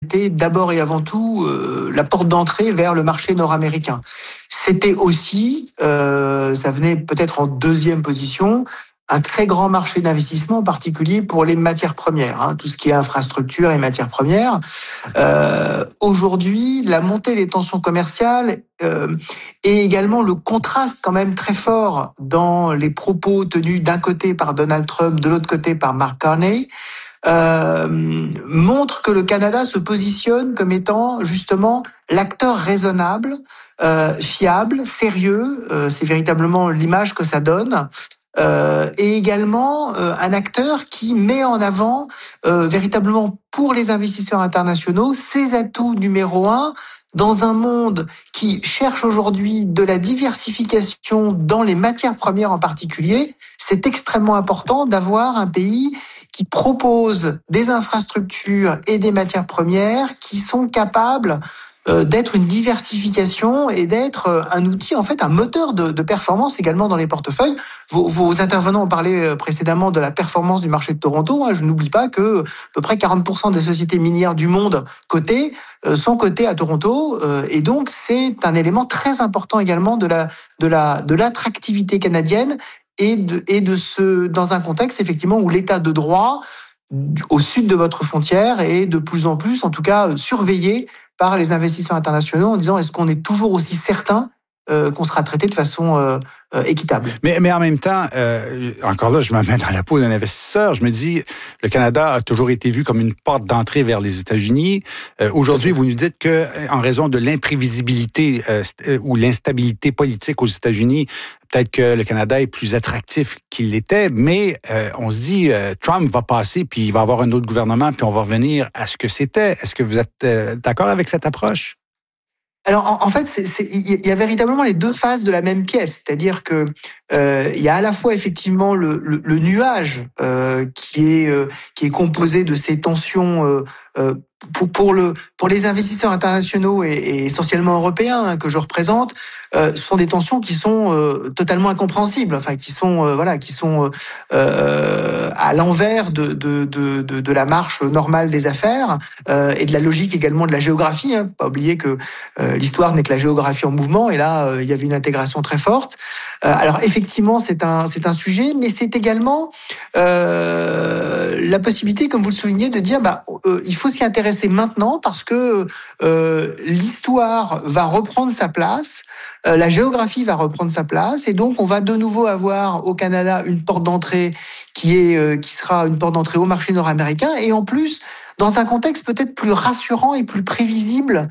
été d'abord et avant tout la porte d'entrée vers le marché nord-américain. C'était aussi, ça venait peut-être en deuxième position, un très grand marché d'investissement, en particulier pour les matières premières, tout ce qui est infrastructure et matières premières. Aujourd'hui, la montée des tensions commerciales et également le contraste quand même très fort dans les propos tenus d'un côté par Donald Trump, de l'autre côté par Mark Carney, montre que le Canada se positionne comme étant justement l'acteur raisonnable, fiable, sérieux. C'est véritablement l'image que ça donne. Et également un acteur qui met en avant véritablement pour les investisseurs internationaux ses atouts numéro un dans un monde qui cherche aujourd'hui de la diversification dans les matières premières en particulier. C'est extrêmement important d'avoir un pays qui propose des infrastructures et des matières premières qui sont capables d'être une diversification et d'être un outil, en fait, un moteur de performance également dans les portefeuilles. Vos intervenants ont parlé précédemment de la performance du marché de Toronto. Je n'oublie pas que à peu près 40% des sociétés minières du monde cotées sont cotées à Toronto, et donc c'est un élément très important également de l'attractivité canadienne et dans un contexte effectivement où l'état de droit au sud de votre frontière est de plus en plus, en tout cas, surveillé par les investisseurs internationaux en disant est-ce qu'on est toujours aussi certain qu'on sera traité de façon équitable. Mais en même temps, encore là, je me mets dans la peau d'un investisseur. Je me dis, le Canada a toujours été vu comme une porte d'entrée vers les États-Unis. Aujourd'hui, vous nous dites que, en raison de l'imprévisibilité ou l'instabilité politique aux États-Unis, peut-être que le Canada est plus attractif qu'il l'était, mais on se dit, Trump va passer, puis il va avoir un autre gouvernement, puis on va revenir à ce que c'était. Est-ce que vous êtes d'accord avec cette approche? Alors, en fait, il y a véritablement les deux faces de la même pièce. C'est-à-dire que il y a à la fois effectivement le nuage qui est composé de ces tensions pour les investisseurs internationaux et essentiellement européens que je représente, sont des tensions qui sont totalement incompréhensibles, enfin qui sont à l'envers de la marche normale des affaires et de la logique également de la géographie. Faut pas oublier que l'histoire n'est que la géographie en mouvement, et là il y avait une intégration très forte. Alors effectivement c'est un sujet, mais c'est également la possibilité, comme vous le soulignez, de dire il faut s'y intéresser maintenant parce que l'histoire va reprendre sa place, la géographie va reprendre sa place, et donc on va de nouveau avoir au Canada une porte d'entrée qui sera une porte d'entrée au marché nord-américain, et en plus dans un contexte peut-être plus rassurant et plus prévisible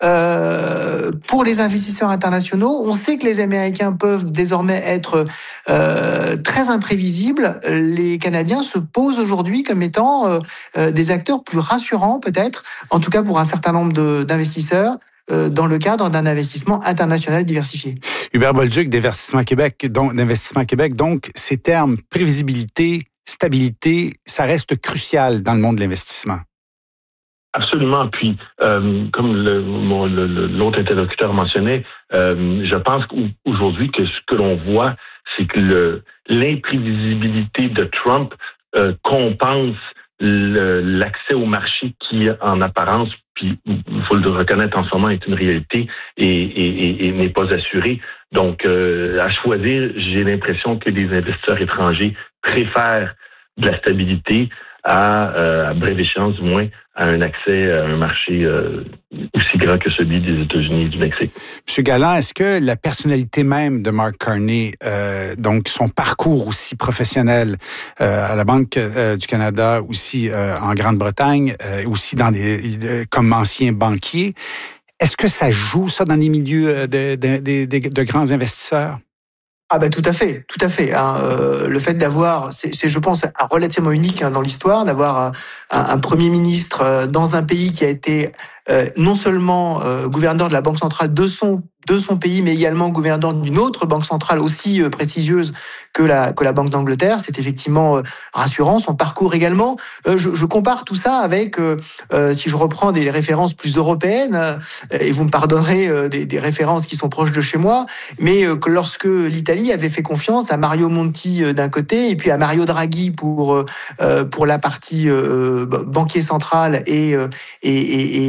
pour les investisseurs internationaux. On sait que les Américains peuvent désormais être très imprévisibles. Les Canadiens se posent aujourd'hui comme étant des acteurs plus rassurants peut-être, en tout cas pour un certain nombre d'investisseurs, dans le cadre d'un investissement international diversifié. Hubert Bolduc d'Investissement Québec, donc ces termes prévisibilité, stabilité, ça reste crucial dans le monde de l'investissement. Absolument. Puis, comme l'autre interlocuteur mentionnait, je pense qu'aujourd'hui que ce que l'on voit, c'est que l'imprévisibilité de Trump compense l'accès au marché qui, en apparence, puis il faut le reconnaître en ce moment, est une réalité et n'est pas assuré. Donc, à choisir, j'ai l'impression que les investisseurs étrangers préfèrent de la stabilité à brève échéance du moins, à un accès à un marché aussi grand que celui des États-Unis et du Mexique. Monsieur Galland, est-ce que la personnalité même de Mark Carney, donc son parcours aussi professionnel à la Banque du Canada, aussi en Grande-Bretagne, aussi comme ancien banquier, est-ce que ça joue ça dans les milieux de grands investisseurs? Tout à fait. Le fait d'avoir, c'est je pense relativement unique dans l'histoire, d'avoir un premier ministre dans un pays qui a été non seulement gouverneur de la Banque centrale de son pays, mais également gouverneur d'une autre banque centrale aussi prestigieuse que la Banque d'Angleterre. C'est effectivement rassurant. Son parcours également. Je compare tout ça avec, si je reprends des références plus européennes, et vous me pardonnerez des références qui sont proches de chez moi, mais que lorsque l'Italie avait fait confiance à Mario Monti d'un côté, et puis à Mario Draghi pour la partie banquier central et